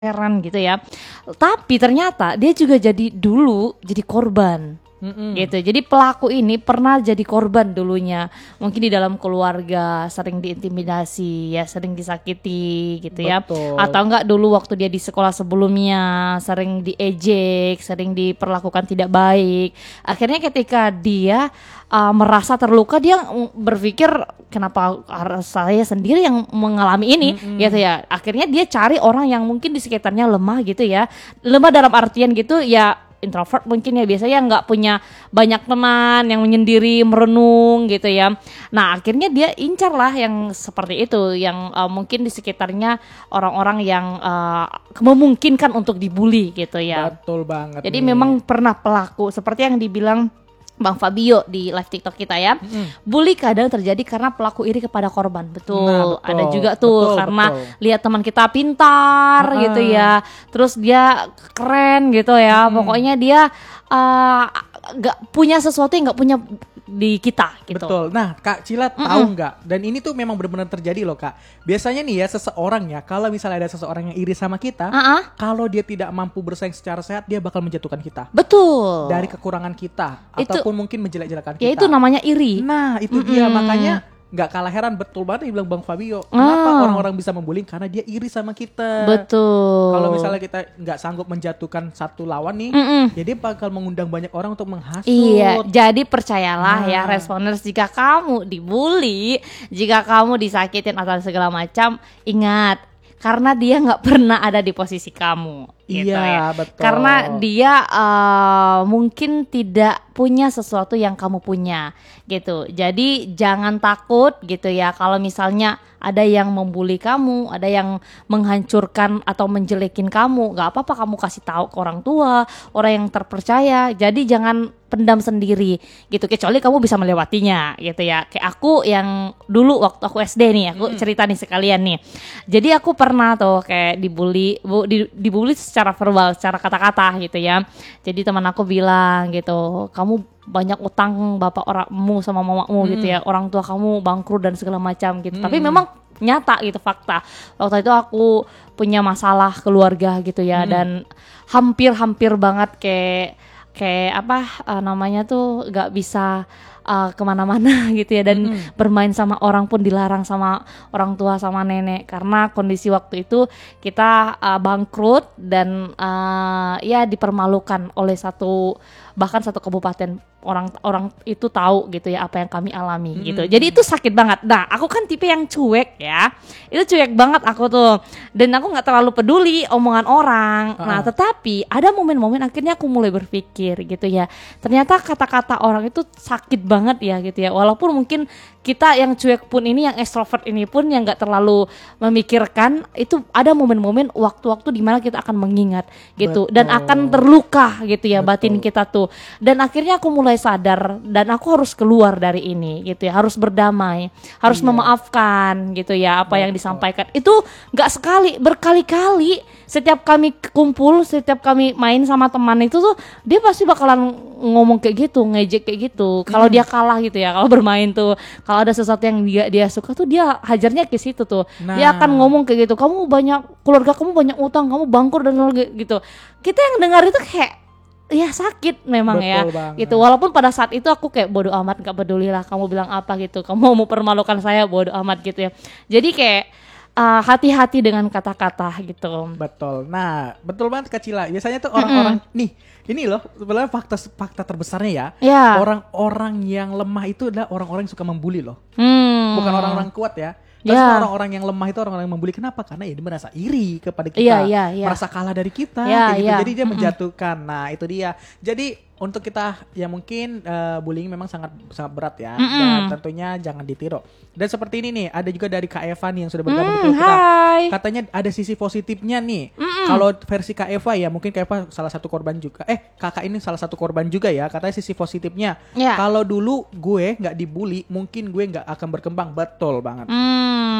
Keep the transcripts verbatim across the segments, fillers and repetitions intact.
heran gitu ya. Tapi ternyata dia juga jadi dulu jadi korban. Mm-mm. Gitu. Jadi pelaku ini pernah jadi korban dulunya. Mungkin di dalam keluarga sering diintimidasi, ya sering disakiti gitu ya. Betul. Atau enggak dulu waktu dia di sekolah sebelumnya sering diejek, sering diperlakukan tidak baik. Akhirnya ketika dia uh, merasa terluka, dia berpikir kenapa harus saya sendiri yang mengalami ini, Mm-mm. gitu ya. Akhirnya dia cari orang yang mungkin di sekitarnya lemah gitu ya. Lemah dalam artian gitu ya, introvert mungkin ya, biasanya nggak punya banyak teman, yang menyendiri merenung gitu ya. Nah akhirnya dia incar lah yang seperti itu, yang uh, mungkin di sekitarnya orang-orang yang uh, memungkinkan untuk dibully gitu ya. Betul banget. Jadi nih. memang pernah pelaku seperti yang dibilang Bang Fabio di live TikTok kita ya. Mm-mm. Bully kadang terjadi karena pelaku iri kepada korban. Betul. Nah, betul. Ada juga tuh Betul, karena betul. lihat teman kita pintar Ah. gitu ya. Terus dia keren gitu ya. Hmm. Pokoknya dia uh, gak punya sesuatu yang gak punya di kita gitu. Betul. Nah, Kak Cila tahu nggak? Dan ini tuh memang benar-benar terjadi loh, Kak. Biasanya nih ya, seseorang ya, kalau misalnya ada seseorang yang iri sama kita, Uh-uh. kalau dia tidak mampu bersaing secara sehat, dia bakal menjatuhkan kita. Betul. Dari kekurangan kita, Itu- ataupun mungkin menjelek-jelekan kita. Ya itu namanya iri. Nah, itu dia. Makanya nggak kalah heran, betul banget yang bilang Bang Fabio. Ah. Kenapa orang-orang bisa membuli? Karena dia iri sama kita. Betul. Kalau misalnya kita nggak sanggup menjatuhkan satu lawan nih, Mm-mm. ya dia bakal mengundang banyak orang untuk menghasut. Iya, jadi percayalah Nah. ya Responers, jika kamu dibully, jika kamu disakitin atau segala macam, ingat karena dia nggak pernah ada di posisi kamu. Gitu ya. Iya, betul. Karena dia uh, mungkin tidak punya sesuatu yang kamu punya, gitu. Jadi jangan takut, gitu ya. Kalau misalnya ada yang membuli kamu, ada yang menghancurkan atau menjelekin kamu, nggak apa-apa kamu kasih tahu ke orang tua, orang yang terpercaya. Jadi jangan pendam sendiri, gitu. Kecuali kamu bisa melewatinya, gitu ya. Kayak aku yang dulu waktu aku S D nih, aku cerita nih sekalian nih. Jadi aku pernah tuh kayak dibully, bu, di, dibully secara verbal, secara kata-kata gitu ya. Jadi teman aku bilang gitu, kamu banyak utang bapak orangmu sama mamamu gitu ya, orang tua kamu bangkrut dan segala macam gitu. Tapi memang nyata gitu, fakta. Waktu itu aku punya masalah keluarga gitu ya, dan hampir-hampir banget kayak kayak apa uh, namanya tuh nggak bisa uh, kemana-mana gitu ya, dan Mm-mm. bermain sama orang pun dilarang sama orang tua sama nenek karena kondisi waktu itu kita uh, bangkrut dan uh, ya dipermalukan oleh satu bahkan satu kabupaten. Orang orang itu tahu gitu ya apa yang kami alami Hmm. gitu. Jadi itu sakit banget. Nah, aku kan tipe yang cuek ya. Itu cuek banget aku tuh. Dan aku nggak terlalu peduli omongan orang. Uh-uh. Nah, tetapi ada momen-momen akhirnya aku mulai berpikir gitu ya. Ternyata kata-kata orang itu sakit banget ya gitu ya. Walaupun mungkin kita yang cuek pun ini, yang extrovert ini pun yang nggak terlalu memikirkan, itu ada momen-momen waktu-waktu di mana kita akan mengingat gitu. Betul. Dan akan terluka gitu ya Betul. batin kita tuh. Dan akhirnya aku mulai sadar dan aku harus keluar dari ini gitu ya, harus berdamai, harus Iya. memaafkan gitu ya apa yang Betul. disampaikan. Itu nggak sekali, berkali-kali. Setiap kami kumpul, setiap kami main sama teman itu tuh dia pasti bakalan ngomong kayak gitu, ngejek kayak gitu. Kalau dia kalah gitu ya, kalau bermain tuh, kalau ada sesuatu yang dia dia suka tuh dia hajarnya ke situ tuh. Dia Nah. akan ngomong kayak gitu, kamu banyak, keluarga kamu banyak utang, kamu bangkrut dan gitu. Kita yang dengar itu kayak ya sakit memang. Betul ya banget. gitu. Walaupun pada saat itu aku kayak bodo amat, gak peduli lah kamu bilang apa gitu, kamu mau permalukan saya bodo amat gitu ya. Jadi kayak uh, hati-hati dengan kata-kata gitu. Betul. Nah, betul banget Kak Cila. Biasanya tuh orang-orang nih, ini loh sebenarnya fakta fakta terbesarnya ya. Ya. Orang-orang yang lemah itu adalah orang-orang yang suka membuli loh. Hmm. Bukan orang-orang kuat ya. Ya. Pasti orang-orang yang lemah itu orang-orang yang membuli. Kenapa? Karena ya dia merasa iri kepada kita, Iya, iya, iya. merasa kalah dari kita, Iya, kayak gitu. iya. Jadi dia Mm-mm. menjatuhkan. Nah, itu dia. Jadi untuk kita ya mungkin uh, bullying memang sangat sangat berat ya, Mm-mm. dan tentunya jangan ditiru. Dan seperti ini nih, ada juga dari Kak Eva nih yang sudah bergabung Hmm, ke kita. hai. Katanya ada sisi positifnya nih. Kalau versi Kak Eva ya, mungkin Kak Eva salah satu korban juga. Eh, kakak ini salah satu korban juga ya. Katanya sisi positifnya. Ya. Kalau dulu gue nggak dibully, mungkin gue nggak akan berkembang. Betul banget. Hmm,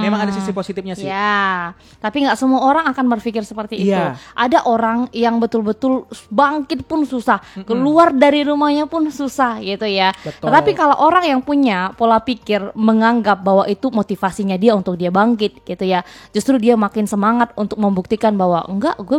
memang ada sisi positifnya sih. Ya, tapi nggak semua orang akan berpikir seperti itu. Iya. Ada orang yang betul-betul bangkit pun susah, keluar dari rumahnya pun susah gitu ya. Betul. Tetapi kalau orang yang punya pola pikir menganggap bahwa itu motivasinya dia untuk dia bangkit gitu ya, justru dia makin semangat untuk membuktikan bahwa enggak, gue